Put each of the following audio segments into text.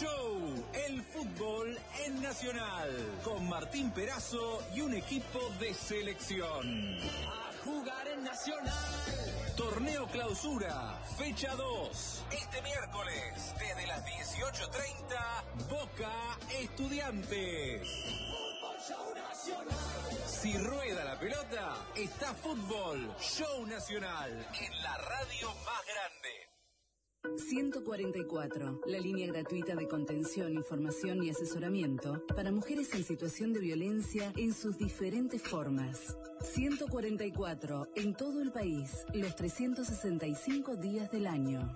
Show, el fútbol en Nacional, con Martín Perazo y un equipo de selección. A jugar en Nacional. Torneo Clausura, fecha 2. Este miércoles, desde las 18:30, Boca Estudiantes. Fútbol Show Nacional. Si rueda la pelota, está Fútbol Show Nacional en la radio más grande. 144, la línea gratuita de contención, información y asesoramiento para mujeres en situación de violencia en sus diferentes formas. 144, en todo el país, los 365 días del año.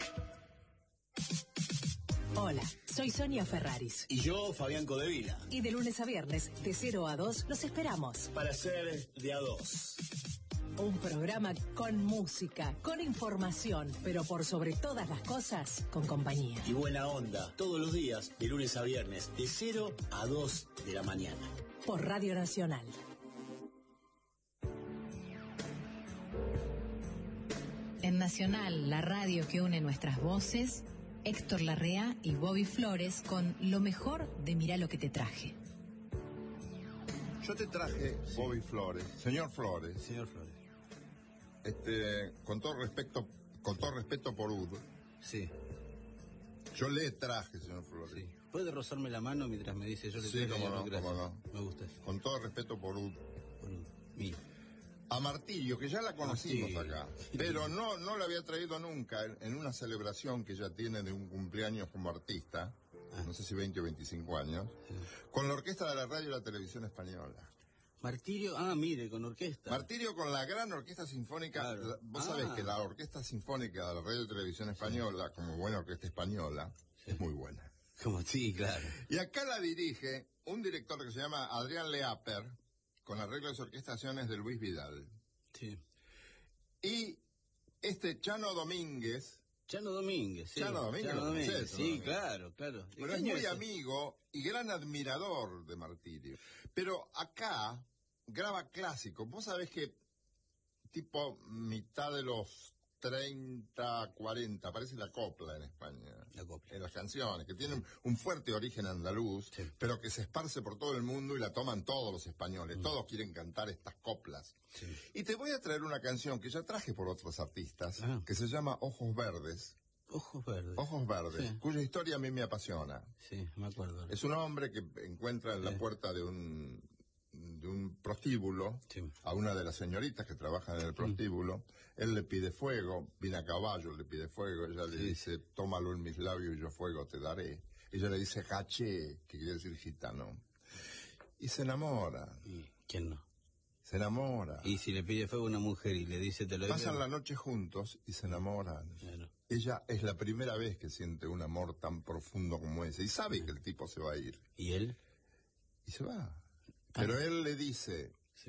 Hola, soy Sonia Ferraris. Y yo, Fabián Codevila. Y de lunes a viernes, de 0 a 2, los esperamos. Para ser de a 2. Un programa con música, con información, pero por sobre todas las cosas, con compañía. Y buena onda, todos los días, de lunes a viernes, de 0 a 2 de la mañana. Por Radio Nacional. En Nacional, la radio que une nuestras voces, Héctor Larrea y Bobby Flores con lo mejor de Mirá lo que te traje. Yo te traje, sí. Bobby Flores, señor Flores. Señor Flores. Con todo respeto por Ud. Sí. Yo le traje, señor Flores. Sí. ¿Puede rozarme la mano mientras me dice yo le traje? Sí, cómo no. Me gusta eso. Con todo respeto por Ud. Por Ud. Mira. A Martirio, que ya la conocimos acá, pero no la había traído nunca en una celebración que ella tiene de un cumpleaños como artista, no sé si 20 o 25 años, con la orquesta de la radio y la televisión española. Martirio, mire, con orquesta. Martirio con la gran orquesta sinfónica. Claro. Vos sabés que la orquesta sinfónica de la radio y televisión española, como buena orquesta española, es muy buena. Como sí, claro. Y acá la dirige un director que se llama Adrián Leaper, con arreglos y orquestaciones de Luis Vidal. Sí. Y Chano Domínguez. Chano Domínguez, sí. Chano Domínguez, sí, claro. Pero es muy amigo y gran admirador de Martirio. Pero acá graba clásicos. Vos sabés que tipo mitad de los 30, 40, aparece la copla en España. La copla. En las canciones, que tienen un fuerte origen andaluz, pero que se esparce por todo el mundo y la toman todos los españoles. Todos quieren cantar estas coplas. Sí. Y te voy a traer una canción que ya traje por otros artistas, que se llama Ojos Verdes. Ojos Verdes. Ojos Verdes, sí. Cuya historia a mí me apasiona. Sí, me acuerdo. Es un hombre que encuentra en la puerta de un prostíbulo a una de las señoritas que trabajan en el prostíbulo. Él le pide fuego, viene a caballo, le pide fuego. Ella le dice, tómalo en mis labios y yo fuego te daré. Ella le dice caché, que quiere decir gitano. Y se enamora. ¿Y quién no? Se enamora. Y si le pide fuego a una mujer y le dice te lo digo. Pasan la noche juntos y se enamoran. Claro. Ella es la primera vez que siente un amor tan profundo como ese. Y sabe que el tipo se va a ir. ¿Y él? Y se va. Pero él le dice,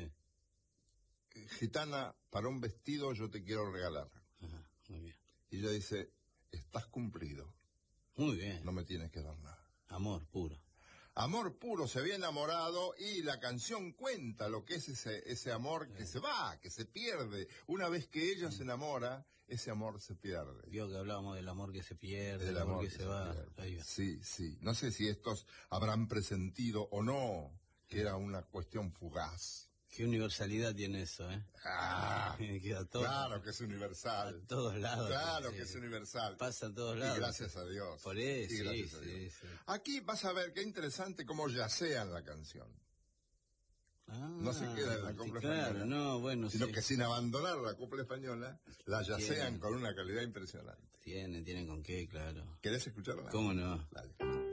gitana, para un vestido yo te quiero regalar. Ajá, muy bien. Y ella dice, estás cumplido. Muy bien. No me tienes que dar nada. Amor puro. Amor puro, se había enamorado y la canción cuenta lo que es ese amor que se va, que se pierde. Una vez que ella se enamora, ese amor se pierde. Vio que hablábamos del amor que se pierde, del amor que se va. Ahí va. Sí. No sé si estos habrán presentido o no que era una cuestión fugaz. Qué universalidad tiene eso, ¿eh? Queda todo, claro que es universal. A todos lados. Claro que es universal. Pasa a todos lados. Y gracias a Dios. Por eso, y gracias a Dios. Sí. Aquí vas a ver qué interesante cómo yacea en la canción. No se queda en la copla española. No, bueno, sino que sin abandonar la copla española, la yacean con una calidad impresionante. Tienen con qué, claro. ¿Querés escucharla? ¿Cómo no? Dale.